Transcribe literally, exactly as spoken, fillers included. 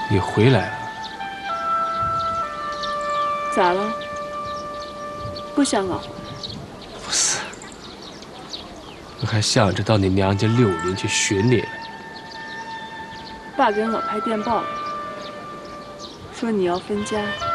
你回来了？ 咋了？不想俺回来？ 不是，我还想着到你娘家柳林去寻你了。 爸给我拍电报了，说你要分家。